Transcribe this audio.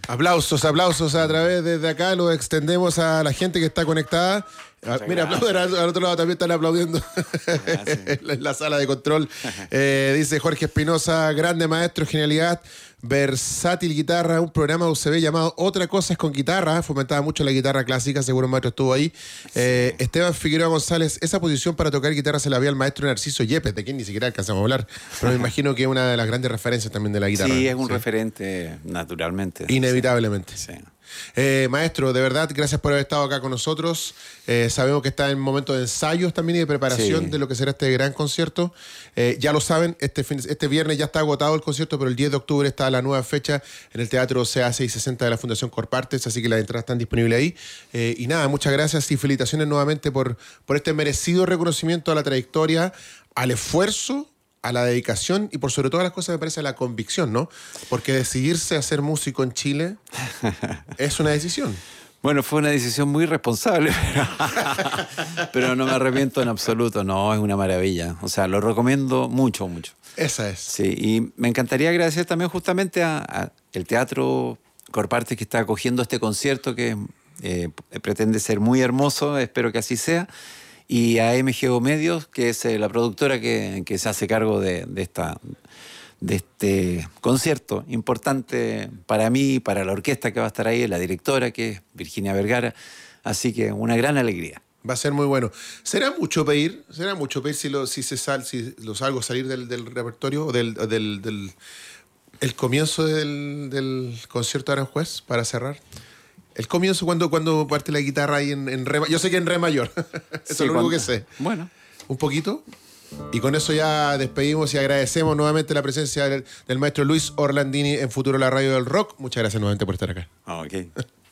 Aplausos a través desde acá, los extendemos a la gente que está conectada. Mira, aplauden al otro lado, también están aplaudiendo en la sala de control. Dice Jorge Espinosa, grande maestro, genialidad, versátil guitarra, un programa de UCB llamado Otra Cosa es con Guitarra, fomentaba mucho la guitarra clásica, seguro un maestro estuvo ahí. Esteban Figueroa González, esa posición para tocar guitarra se la había al maestro Narciso Yepes, de quien ni siquiera alcanzamos a hablar, pero me imagino que es una de las grandes referencias también de la guitarra. Sí, es un referente naturalmente. Inevitablemente. Sí. Maestro, de verdad, gracias por haber estado acá con nosotros. Sabemos que está en momento de ensayos también y de preparación de lo que será este gran concierto. Ya lo saben, este viernes ya está agotado el concierto, pero el 10 de octubre está la nueva fecha en el Teatro CA 660 de la Fundación Corpartes, así que las entradas están disponibles ahí. Y nada, muchas gracias y felicitaciones nuevamente por este merecido reconocimiento a la trayectoria, al esfuerzo, a la dedicación y por sobre todas las cosas me parece a la convicción, ¿no? Porque decidirse a ser músico en Chile es una decisión. Bueno, fue una decisión muy responsable, pero no me arrepiento en absoluto, no, es una maravilla. O sea, lo recomiendo mucho, mucho. Esa es. Sí, y me encantaría agradecer también justamente a el Teatro Corpartes que está acogiendo este concierto que pretende ser muy hermoso, espero que así sea. Y a MGO Medios, que es la productora que se hace cargo de este concierto importante para mí, para la orquesta que va a estar ahí, la directora, que es Virginia Vergara. Así que una gran alegría. Va a ser muy bueno. ¿Será mucho pedir si lo salgo a salir del repertorio o del el comienzo del concierto de Aranjuez para cerrar? El comienzo cuando parte la guitarra ahí en re... Yo sé que en re mayor. Eso Sí, es lo único que sé. Bueno. Un poquito. Y con eso ya despedimos y agradecemos nuevamente la presencia del maestro Luis Orlandini en Futuro la Radio del Rock. Muchas gracias nuevamente por estar acá. Ok.